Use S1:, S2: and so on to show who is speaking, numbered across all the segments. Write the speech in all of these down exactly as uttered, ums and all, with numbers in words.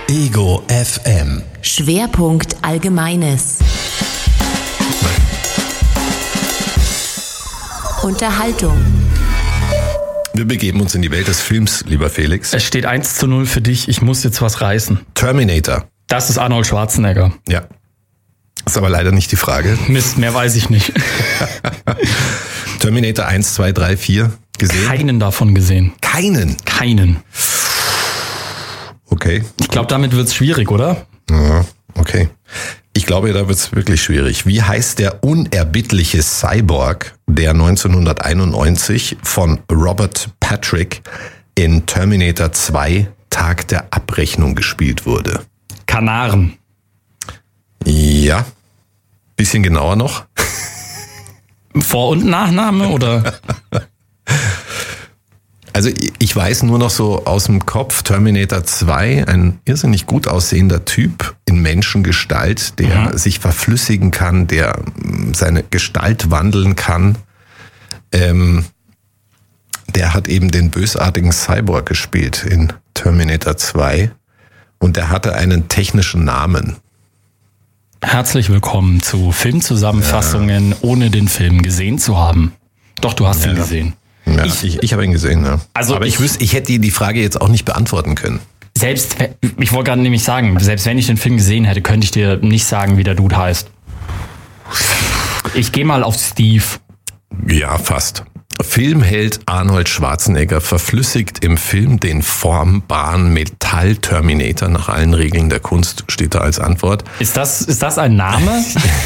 S1: Ego F M.
S2: Schwerpunkt Allgemeines. Unterhaltung.
S1: Wir begeben uns in die Welt des Films, lieber Felix.
S3: Es steht eins zu null für dich. Ich muss jetzt was reißen.
S1: Terminator.
S3: Das ist Arnold Schwarzenegger.
S1: Ja. Ist aber leider nicht die Frage.
S3: Mist, mehr weiß ich nicht.
S1: Terminator eins, zwei, drei, vier gesehen?
S3: Keinen davon gesehen.
S1: Keinen?
S3: Keinen.
S1: Okay.
S3: Ich glaube, damit wird's schwierig, oder?
S1: Ja, okay. Ich glaube, da wird's wirklich schwierig. Wie heißt der unerbittliche Cyborg, der neunzehnhunderteinundneunzig von Robert Patrick in Terminator zwei Tag der Abrechnung gespielt wurde?
S3: Kanaren.
S1: Ja. Bisschen genauer noch.
S3: Vor- und Nachname, oder?
S1: Also ich weiß nur noch so aus dem Kopf, Terminator zwei, ein irrsinnig gut aussehender Typ in Menschengestalt, der mhm. sich verflüssigen kann, der seine Gestalt wandeln kann. Ähm, der hat eben den bösartigen Cyborg gespielt in Terminator zwei und der hatte einen technischen Namen.
S3: Herzlich willkommen zu Filmzusammenfassungen, ja. ohne den Film gesehen zu haben. Doch, du hast ja. ihn gesehen.
S1: Ja, ich, ich, ich habe ihn gesehen, ja.
S3: Also
S1: aber ich,
S3: ich
S1: wüsste, ich hätte die Frage jetzt auch nicht beantworten können.
S3: Selbst, ich wollte gerade nämlich sagen, selbst wenn ich den Film gesehen hätte, könnte ich dir nicht sagen, wie der Dude heißt. Ich gehe mal auf Steve.
S1: Ja, fast. Filmheld Arnold Schwarzenegger verflüssigt im Film den formbaren Metall-Terminator nach allen Regeln der Kunst, steht da als Antwort.
S3: Ist das, ist das ein Name?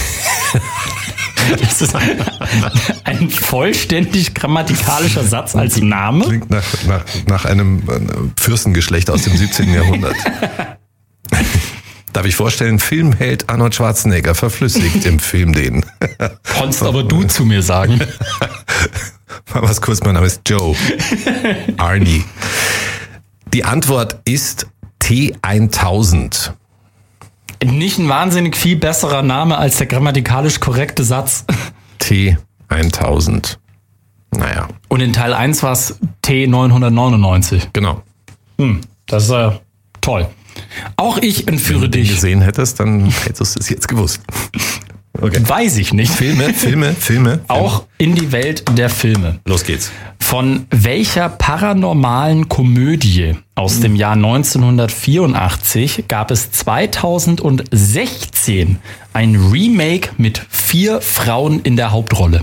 S3: Das ist ein, ein vollständig grammatikalischer Satz als Name?
S1: Klingt nach, nach, nach einem Fürstengeschlecht aus dem siebzehnten Jahrhundert. Darf ich vorstellen, Filmheld Arnold Schwarzenegger verflüssigt im Film den.
S3: Konntest aber du zu mir sagen.
S1: Mal was kurz, mein Name ist Joe. Arnie. Die Antwort ist T tausend.
S3: Nicht ein wahnsinnig viel besserer Name als der grammatikalisch korrekte Satz.
S1: T tausend. Naja.
S3: Und in Teil eins war es T neunhundertneunundneunzig.
S1: Genau.
S3: Hm, das ist äh, toll. Auch ich entführe
S1: Wenn du
S3: dich.
S1: Wenn du gesehen hättest, dann hättest du es jetzt gewusst.
S3: Okay. Weiß ich nicht.
S1: Filme, Filme, Filme.
S3: Auch in die Welt der Filme.
S1: Los geht's.
S3: Von welcher paranormalen Komödie aus dem Jahr neunzehnhundertvierundachtzig gab es zweitausendsechzehn ein Remake mit vier Frauen in der Hauptrolle?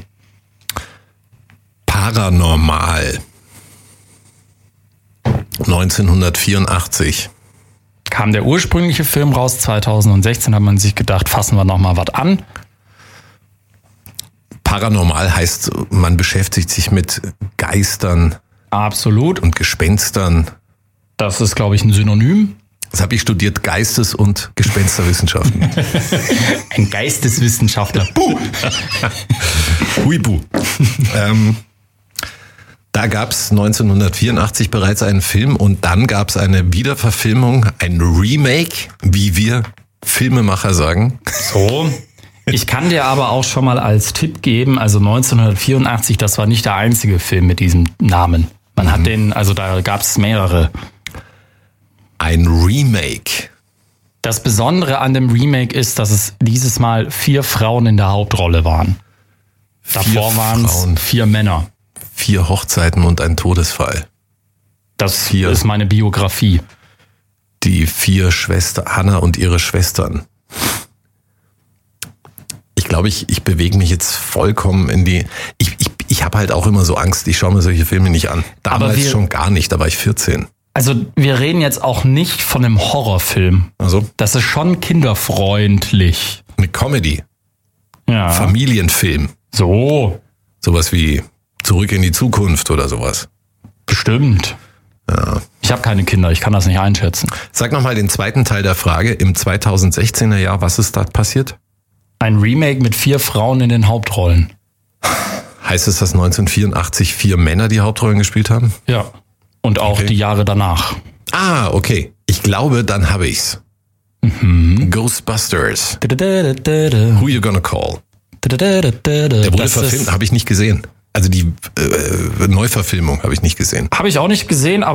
S1: Paranormal. neunzehnhundertvierundachtzig.
S3: Kam der ursprüngliche Film raus, zweitausendsechzehn hat man sich gedacht, fassen wir noch mal was an.
S1: Paranormal heißt, man beschäftigt sich mit Geistern.
S3: Absolut.
S1: Und Gespenstern.
S3: Das ist, glaube ich, ein Synonym.
S1: Das habe ich studiert, Geistes- und Gespensterwissenschaften.
S3: Ein Geisteswissenschaftler. Buh!
S1: Huibu. ähm, da gab es neunzehnhundertvierundachtzig bereits einen Film und dann gab es eine Wiederverfilmung, ein Remake, wie wir Filmemacher sagen.
S3: So. Ich kann dir aber auch schon mal als Tipp geben, also neunzehnhundertvierundachtzig, das war nicht der einzige Film mit diesem Namen. Man mhm. hat den, also da gab es mehrere.
S1: Ein Remake.
S3: Das Besondere an dem Remake ist, dass es dieses Mal vier Frauen in der Hauptrolle waren. Davor waren es vier Männer.
S1: Vier Hochzeiten und ein Todesfall.
S3: Das vier, ist meine Biografie.
S1: Die vier Schwestern, Hannah und ihre Schwestern. Ich glaube, ich, ich bewege mich jetzt vollkommen in die... Ich, ich, ich habe halt auch immer so Angst, ich schaue mir solche Filme nicht an. Damals wir, schon gar nicht, da war ich vierzehn.
S3: Also wir reden jetzt auch nicht von einem Horrorfilm.
S1: Also?
S3: Das ist schon kinderfreundlich.
S1: Eine Comedy.
S3: Ja.
S1: Familienfilm.
S3: So.
S1: Sowas wie Zurück in die Zukunft oder sowas.
S3: Bestimmt.
S1: Ja.
S3: Ich habe keine Kinder, ich kann das nicht einschätzen.
S1: Sag nochmal den zweiten Teil der Frage. Im zweitausendsechzehner Jahr, was ist da passiert?
S3: Ein Remake mit vier Frauen in den Hauptrollen.
S1: Heißt es, dass neunzehnhundertvierundachtzig vier Männer die Hauptrollen gespielt haben?
S3: Ja. Und auch okay. die Jahre danach.
S1: Ah, okay. Ich glaube, dann habe ich's. Mhm. Ghostbusters. Who you gonna call? Der wurde verfilmt, habe ich nicht gesehen. Also die äh, Neuverfilmung habe ich nicht gesehen.
S3: Habe ich auch nicht gesehen, aber